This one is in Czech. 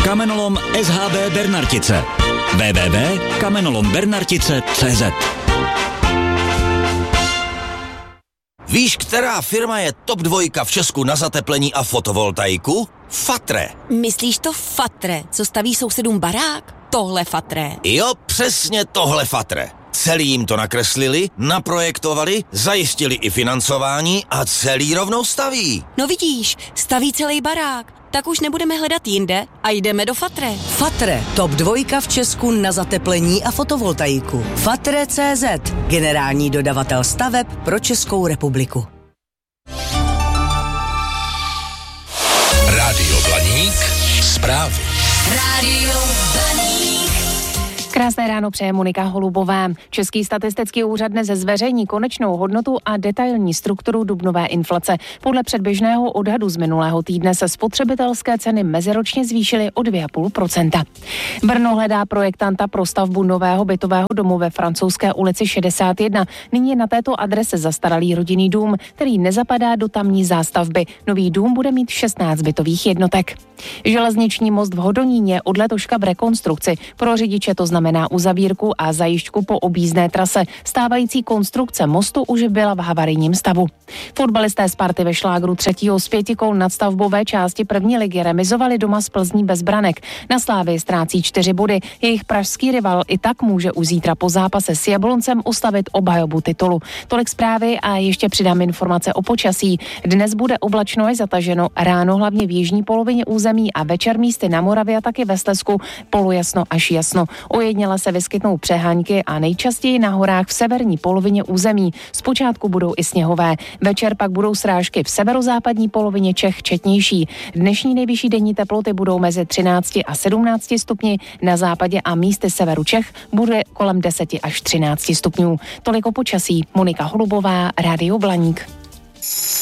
Kamenolom SHB Bernartice. www.kamenolombernartice.cz. Víš, která firma je top 2 v Česku na zateplení a fotovoltaiku? Fatre. Myslíš to Fatre, co staví sousedům barák? Tohle Fatre. Jo, přesně tohle Fatre. Celý jim to nakreslili, naprojektovali, zajistili i financování a celý rovnou staví. No vidíš, staví celý barák. Tak už nebudeme hledat jinde a jdeme do Fatre. Fatre, top 2 v Česku na zateplení a fotovoltaiku. Fatre.cz, generální dodavatel staveb pro Českou republiku. Rádio Blaník, zprávy. Rádio Blaník. Krásné ráno přeje Monika Holubová. Český statistický úřad dnes zveřejní konečnou hodnotu a detailní strukturu dubnové inflace. Podle předběžného odhadu z minulého týdne se spotřebitelské ceny meziročně zvýšily o 2,5%. Brno hledá projektanta pro stavbu nového bytového domu ve Francouzské ulici 61. Nyní je na této adrese zastaralý rodinný dům, který nezapadá do tamní zástavby. Nový dům bude mít 16 bytových jednotek. Železniční most v Hodoníně od letoška v rekonstrukci. Pro řidiče to znamená uzavírku a zajišťku po objízdné trase. Stávající konstrukce mostu už byla v havarijním stavu. Fotbalisté Sparty ve šlágru 3. z 5 kol nadstavbové části první ligy remizovali doma z Plzní bez branek. Na Slávii ztrácí 4 body. Jejich pražský rival i tak může už zítra po zápase s Jabloncem ustavit obhajobu titulu. Tolik zprávy a ještě přidám informace o počasí. Dnes bude oblačno až zataženo, ráno hlavně v jižní polovině území a večer místy na Moravě a taky ve Slezsku polojasno až jasno. Ojedněle se vyskytnou přehánky a nejčastěji na horách v severní polovině území. Zpočátku budou i sněhové. Večer pak budou srážky v severozápadní polovině Čech četnější. Dnešní nejvyšší denní teploty budou mezi 13 a 17 stupni. Na západě a místy severu Čech bude kolem 10 až 13 stupňů. Tolik o počasí. Monika Holubová, Rádio Blaník.